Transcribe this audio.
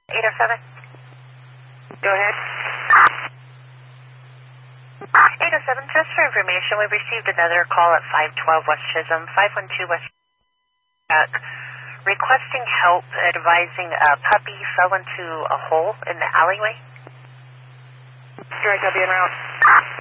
807. Go ahead. 807, just for information, we received another call at 512 West Chisholm, 512 West requesting help advising a puppy fell into a hole in the alleyway. Direct, I'll be en route.